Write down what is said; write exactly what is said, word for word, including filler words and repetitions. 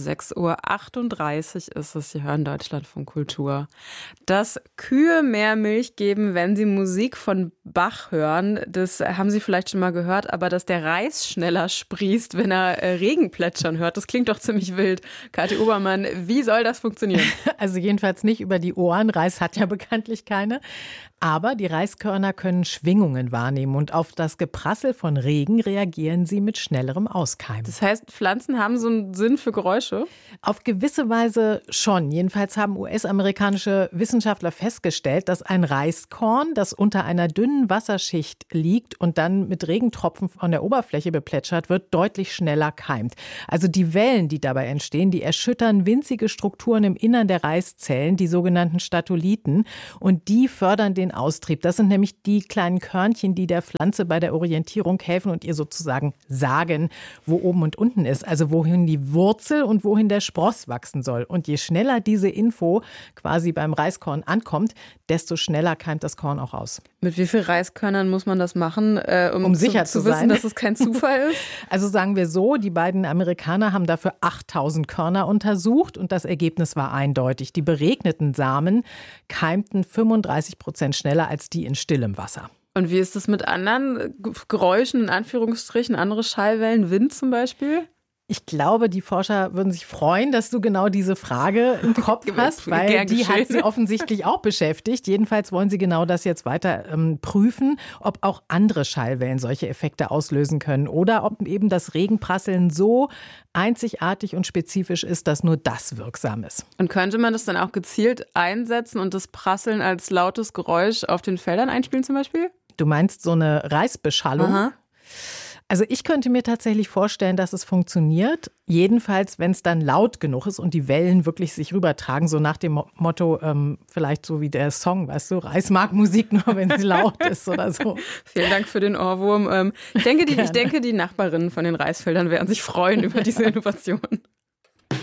sechs Uhr achtunddreißig ist es. Sie hören Deutschlandfunk Kultur. Dass Kühe mehr Milch geben, wenn sie Musik von Bach hören, das haben Sie vielleicht schon mal gehört. Aber dass der Reis schneller sprießt, wenn er äh, Regen plätschern hört, das klingt doch ziemlich wild. Kathi Obermann, wie soll das funktionieren? Also jedenfalls nicht über die Ohren. Reis hat ja bekanntlich keine. Aber die Reiskörner können Schwingungen wahrnehmen und auf das Geprassel von Regen reagieren sie mit schnellerem Auskeimen. Das heißt, Pflanzen haben so einen Sinn für Geräusche? Auf gewisse Weise schon. Jedenfalls haben U S-amerikanische Wissenschaftler festgestellt, dass ein Reiskorn, das unter einer dünnen Wasserschicht liegt und dann mit Regentropfen von der Oberfläche beplätschert wird, deutlich schneller keimt. Also die Wellen, die dabei entstehen, die erschüttern winzige Strukturen im Innern der Reiszellen, die sogenannten Statolithen, und die fördern den Austrieb. Das sind nämlich die kleinen Körnchen, die der Pflanze bei der Orientierung helfen und ihr sozusagen sagen, wo oben und unten ist. Also wohin die Wurzel und wohin der Spross wachsen soll. Und je schneller diese Info quasi beim Reiskorn ankommt, desto schneller keimt das Korn auch aus. Mit wie viel Reiskörnern muss man das machen, äh, um, um sicher zu, zu, zu wissen, sein, dass es kein Zufall ist? Also sagen wir so, die beiden Amerikaner haben dafür achttausend Körner untersucht und das Ergebnis war eindeutig. Die beregneten Samen keimten fünfunddreißig Prozent schneller als die in stillem Wasser. Und wie ist es mit anderen Geräuschen, in Anführungsstrichen, andere Schallwellen, Wind zum Beispiel? Ich glaube, die Forscher würden sich freuen, dass du genau diese Frage im Kopf hast, weil Gern die geschehen. hat sie offensichtlich auch beschäftigt. Jedenfalls wollen sie genau das jetzt weiter ähm, prüfen, ob auch andere Schallwellen solche Effekte auslösen können oder ob eben das Regenprasseln so einzigartig und spezifisch ist, dass nur das wirksam ist. Und könnte man das dann auch gezielt einsetzen und das Prasseln als lautes Geräusch auf den Feldern einspielen zum Beispiel? Du meinst so eine Reisbeschallung? Aha. Also ich könnte mir tatsächlich vorstellen, dass es funktioniert. Jedenfalls, wenn es dann laut genug ist und die Wellen wirklich sich rübertragen, so nach dem Mo- Motto, ähm, vielleicht so wie der Song, weißt du, Reis mag Musik nur, wenn sie laut ist oder so. Vielen Dank für den Ohrwurm. Ähm, ich denke, die, ich denke, die Nachbarinnen von den Reisfeldern werden sich freuen über diese Innovation.